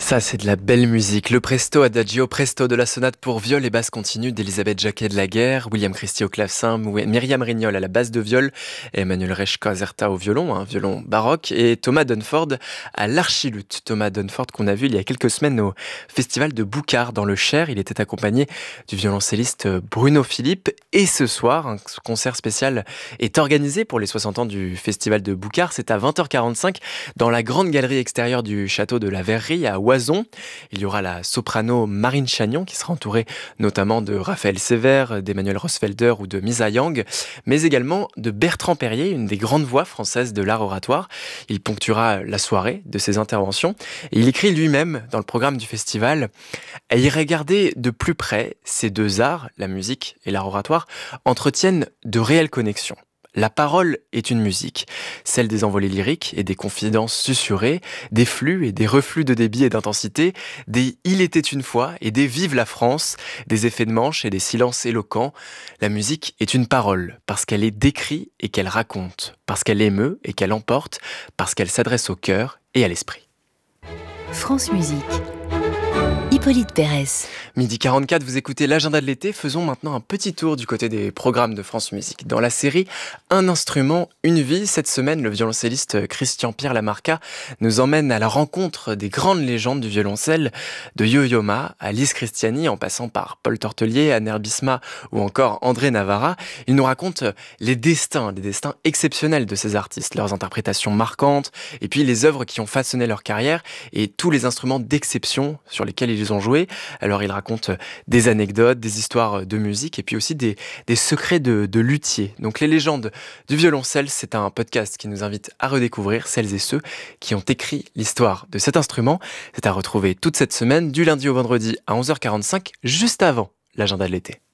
Ça, c'est de la belle musique. Le presto adagio, presto de la sonate pour viol et basse continue d'Elisabeth Jacquet de la Guerre, William Christie au clavecin, Myriam Rignol à la basse de viol, et Emmanuel Rechka-Zerta au violon, un violon baroque, et Thomas Dunford à l'archiluth. Thomas Dunford qu'on a vu il y a quelques semaines au festival de Boucard dans le Cher. Il était accompagné du violoncelliste Bruno Philippe. Et ce soir, un concert spécial est organisé pour les 60 ans du festival de Boucard. C'est à 20h45 dans la grande galerie extérieure du château de la Verrerie à Oison. Il y aura la soprano Marine Chagnon qui sera entourée notamment de Raphaël Sévère, d'Emmanuel Rosfelder ou de Misa Yang, mais également de Bertrand Perrier, une des grandes voix françaises de l'art oratoire. Il ponctuera la soirée de ses interventions et il écrit lui-même dans le programme du festival: à y regarder de plus près, ces deux arts, la musique et l'art oratoire, entretiennent de réelles connexions. La parole est une musique, celle des envolées lyriques et des confidences susurrées, des flux et des reflux de débit et d'intensité, des il était une fois et des vive la France, des effets de manche et des silences éloquents. La musique est une parole, parce qu'elle est décrite et qu'elle raconte, parce qu'elle émeut et qu'elle emporte, parce qu'elle s'adresse au cœur et à l'esprit. France Musique. Hippolyte Pérez. Midi 44, vous écoutez l'agenda de l'été. Faisons maintenant un petit tour du côté des programmes de France Musique. Dans la série Un instrument, une vie, cette semaine, le violoncelliste Christian-Pierre Lamarca nous emmène à la rencontre des grandes légendes du violoncelle, de Yo-Yo Ma à Lise Christiani, en passant par Paul Tortelier, Aner Bisma ou encore André Navarra. Il nous raconte les destins exceptionnels de ces artistes, leurs interprétations marquantes, et puis les œuvres qui ont façonné leur carrière et tous les instruments d'exception sur lesquels ils ont joué. Alors il raconte des anecdotes, des histoires de musique et puis aussi des secrets de luthier. Donc les légendes du violoncelle, c'est un podcast qui nous invite à redécouvrir celles et ceux qui ont écrit l'histoire de cet instrument. C'est à retrouver toute cette semaine du lundi au vendredi à 11h45, juste avant l'agenda de l'été.